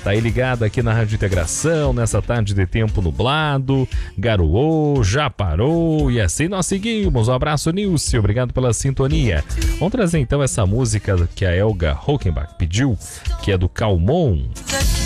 Tá aí ligado aqui na Rádio Integração, nessa tarde de tempo nublado, garoou, já parou e assim nós seguimos. Um abraço, Nilce, obrigado pela sintonia. Vamos trazer então essa música que a Elga Hockenbach pediu, que é do Calmon.